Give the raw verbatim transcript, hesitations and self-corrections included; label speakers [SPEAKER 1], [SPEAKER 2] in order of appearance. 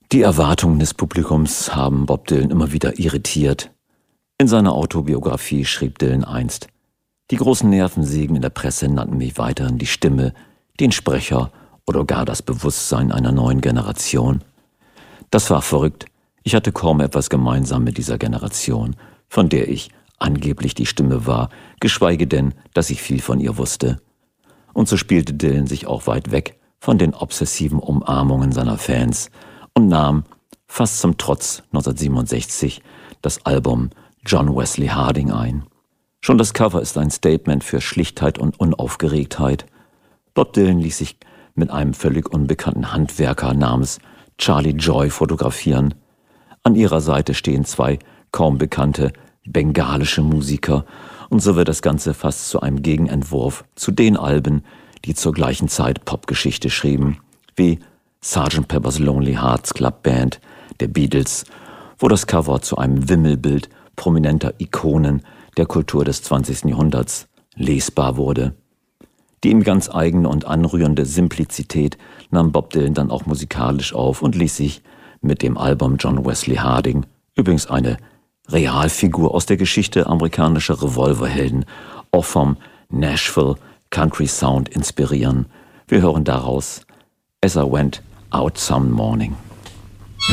[SPEAKER 1] Die Erwartungen des Publikums haben Bob Dylan immer wieder irritiert. In seiner Autobiografie schrieb Dylan einst: Die großen Nervensägen in der Presse nannten mich weiterhin die Stimme, den Sprecher oder gar das Bewusstsein einer neuen Generation. Das war verrückt. Ich hatte kaum etwas gemeinsam mit dieser Generation, von der ich angeblich die Stimme war, geschweige denn, dass ich viel von ihr wusste. Und so spielte Dylan sich auch weit weg von den obsessiven Umarmungen seiner Fans und nahm, fast zum Trotz, neunzehnhundertsiebenundsechzig das Album John Wesley Harding ein. Schon das Cover ist ein Statement für Schlichtheit und Unaufgeregtheit. Bob Dylan ließ sich mit einem völlig unbekannten Handwerker namens Charlie Joy fotografieren. An ihrer Seite stehen zwei kaum bekannte bengalische Musiker, und so wird das Ganze fast zu einem Gegenentwurf zu den Alben, die zur gleichen Zeit Popgeschichte schrieben, wie Sergeant Pepper's Lonely Hearts Club Band der Beatles, wo das Cover zu einem Wimmelbild prominenter Ikonen der Kultur des zwanzigsten Jahrhunderts lesbar wurde. Die ihm ganz eigene und anrührende Simplizität nahm Bob Dylan dann auch musikalisch auf und ließ sich mit dem Album John Wesley Harding, übrigens eine Realfigur aus der Geschichte amerikanischer Revolverhelden, auch vom Nashville Country Sound inspirieren. Wir hören daraus As I Went Out Some Morning.